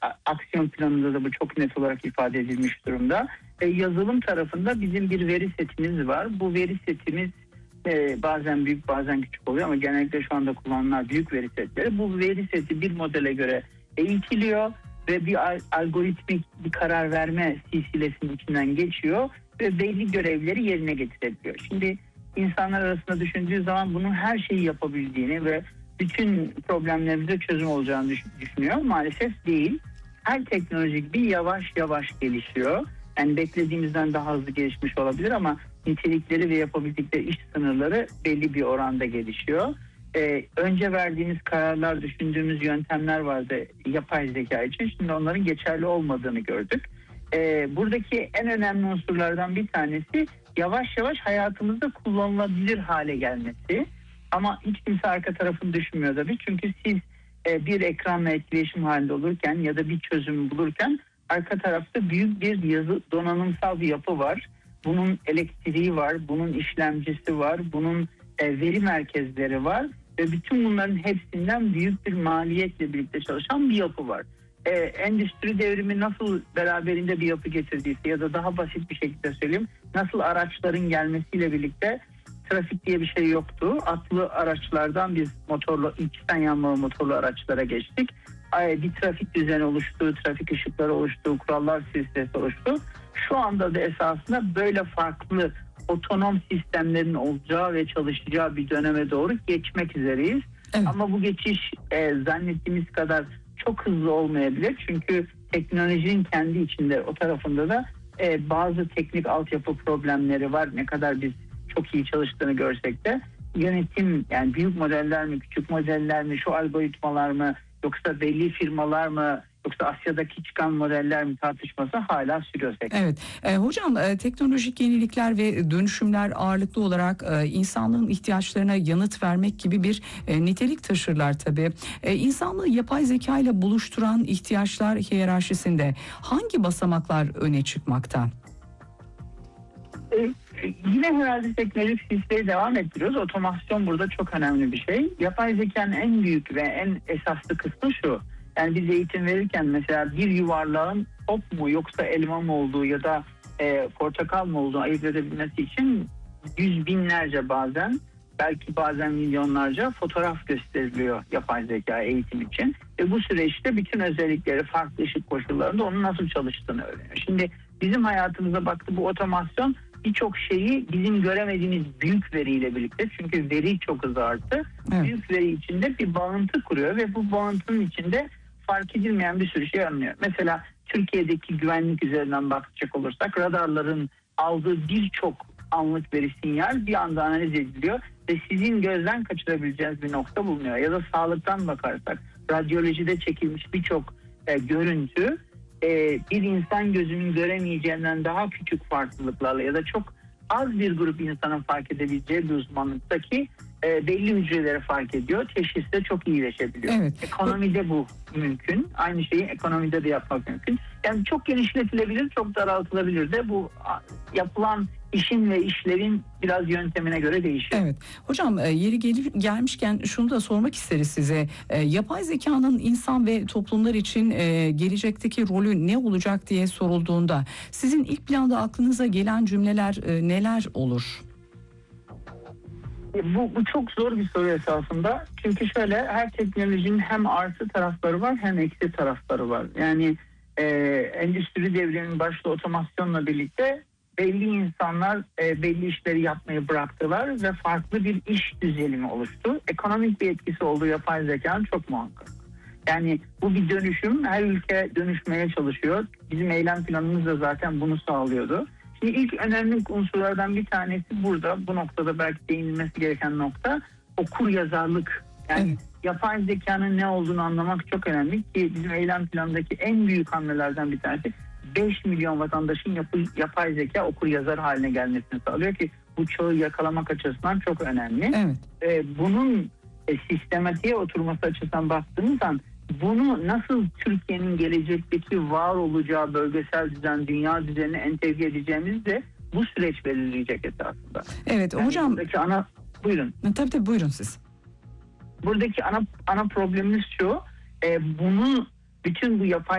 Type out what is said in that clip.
aksiyon planında da bu çok net olarak ifade edilmiş durumda. Yazılım tarafında bizim bir veri setimiz var. Bu veri setimiz bazen büyük bazen küçük oluyor ama genellikle şu anda kullanılan büyük veri setleri. Bu veri seti bir modele göre eğitiliyor ve bir algoritmik bir karar verme silsilesinin içinden geçiyor ve belli görevleri yerine getirebiliyor. Şimdi insanlar arasında düşündüğü zaman bunun her şeyi yapabildiğini ve bütün problemlerimize çözüm olacağını düşünüyor. Maalesef değil. Her teknoloji gibi yavaş yavaş gelişiyor. Yani beklediğimizden daha hızlı gelişmiş olabilir ama nitelikleri ve yapabildikleri iş sınırları belli bir oranda gelişiyor. Önce verdiğimiz kararlar, düşündüğümüz yöntemler vardı yapay zeka için. Şimdi onların geçerli olmadığını gördük. Buradaki en önemli unsurlardan bir tanesi yavaş yavaş hayatımızda kullanılabilir hale gelmesi. Ama hiç kimse arka tarafını düşünmüyor tabii. Çünkü siz bir ekranla etkileşim halinde olurken ya da bir çözüm bulurken arka tarafta büyük bir donanımsal bir yapı var. Bunun elektriği var, bunun işlemcisi var, bunun veri merkezleri var ve bütün bunların hepsinden büyük bir maliyetle birlikte çalışan bir yapı var. Endüstri devrimi nasıl beraberinde bir yapı getirdiyse ya da daha basit bir şekilde söyleyeyim, nasıl araçların gelmesiyle birlikte trafik diye bir şey yoktu. Atlı araçlardan biz içten yanmalı motorlu araçlara geçtik. Bir trafik düzeni oluştu, trafik ışıkları oluştu, kurallar silsilesi oluştu. Şu anda da esasında böyle farklı otonom sistemlerin olacağı ve çalışacağı bir döneme doğru geçmek üzereyiz. Evet. Ama bu geçiş zannettiğimiz kadar çok hızlı olmayabilir. Çünkü teknolojinin kendi içinde o tarafında da bazı teknik altyapı problemleri var. Ne kadar biz çok iyi çalıştığını görsek de yönetim, yani büyük modeller mi, küçük modeller mi, şu algoritmalar mı, yoksa belli firmalar mı, yoksa Asya'daki çıkan modeller mi tartışması hala sürüyor. Evet. Hocam teknolojik yenilikler ve dönüşümler ağırlıklı olarak insanlığın ihtiyaçlarına yanıt vermek gibi bir nitelik taşırlar tabii. İnsanlığı yapay zeka ile buluşturan ihtiyaçlar hiyerarşisinde hangi basamaklar öne çıkmakta? Yine herhalde teknolojik silsileyi devam ettiriyoruz. Otomasyon burada çok önemli bir şey. Yapay zekanın en büyük ve en esaslı kısmı şu. Yani biz eğitim verirken mesela bir yuvarlağın top mu yoksa elma mı olduğu ya da portakal mı olduğu ayırt edebilmesi için yüz binlerce belki bazen milyonlarca fotoğraf gösteriliyor yapay zeka eğitim için. Ve bu süreçte bütün özellikleri farklı ışık koşullarında onun nasıl çalıştığını öğreniyor. Şimdi bizim hayatımıza baktı bu otomasyon birçok şeyi bizim göremediğimiz büyük veriyle birlikte, çünkü veri çok hızlı arttı. Evet. Büyük veri içinde bir bağıntı kuruyor ve bu bağıntının içinde fark edilmeyen bir sürü şey anlıyor. Mesela Türkiye'deki güvenlik üzerinden bakacak olursak radarların aldığı birçok anlık veri sinyal bir anda analiz ediliyor ve sizin gözden kaçırabileceğiniz bir nokta bulunuyor. Ya da sağlıktan bakarsak radyolojide çekilmiş birçok görüntü bir insan gözünün göremeyeceğinden daha küçük farklılıklarla ya da çok az bir grup insanın fark edebileceği bir uzmanlıktaki belli hücreleri fark ediyor. Teşhiste çok iyileşebiliyor. Evet. Ekonomide bu mümkün. Aynı şeyi ekonomide de yapmak mümkün. Yani çok genişletilebilir, çok daraltılabilir de bu yapılan işin ve işlerin biraz yöntemine göre değişir. Evet. Hocam yeri gelmişken şunu da sormak isteriz size. Yapay zekanın insan ve toplumlar için gelecekteki rolü ne olacak diye sorulduğunda sizin ilk planda aklınıza gelen cümleler neler olur? Bu çok zor bir soru esasında. Çünkü şöyle, her teknolojinin hem artı tarafları var hem eksi tarafları var. Yani endüstri devriminin başta otomasyonla birlikte belli insanlar belli işleri yapmayı bıraktılar ve farklı bir iş düzenimi oluştu. Ekonomik bir etkisi olduğu yapay zekanın çok muhakkak. Yani bu bir dönüşüm. Her ülke dönüşmeye çalışıyor. Bizim eylem planımız da zaten bunu sağlıyordu. Şimdi ilk önemli unsurlardan bir tanesi burada, bu noktada belki değinilmesi gereken nokta okuryazarlık. Yani yapay zekanın ne olduğunu anlamak çok önemli ki bizim eylem planındaki en büyük hamlelerden bir tanesi 5 milyon vatandaşın yapay zeka okuryazar haline gelmesini sağlıyor ki bu çağı yakalamak açısından çok önemli. Evet. Bunun sistematiğe oturması açısından baktığımız zaman bunu nasıl Türkiye'nin gelecekteki var olacağı bölgesel düzen, dünya düzenine entegre edeceğimiz de bu süreç belirleyecek esasında. Evet yani hocam. Buyurun. Tabii buyurun siz. Buradaki ana problemimiz şu, bunu bütün bu yapay